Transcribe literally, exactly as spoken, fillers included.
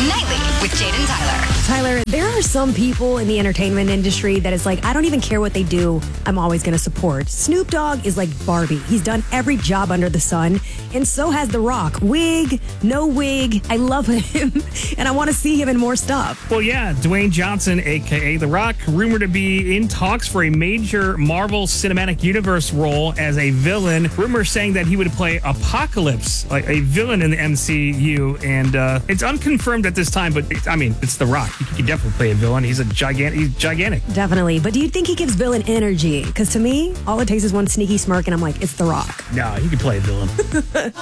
Nightly with Jaden Tyler. Tyler, there are some people in the entertainment industry that is like, I don't even care what they do, I'm always going to support. Snoop Dogg is like Barbie. He's done every job under the sun, and so has The Rock. Wig, no wig, I love him, and I want to see him in more stuff. Well, yeah, Dwayne Johnson, a k a. The Rock, rumored to be in talks for a major Marvel Cinematic Universe role as a villain. Rumors saying that he would play Apocalypse, like a villain in the M C U, and uh, it's unconfirmed at this time, but it, I mean, it's The Rock. He can definitely play a villain. He's a gigantic. He's gigantic. Definitely. But do you think he gives villain energy? Because to me, all it takes is one sneaky smirk, and I'm like, it's The Rock. No, he can play a villain.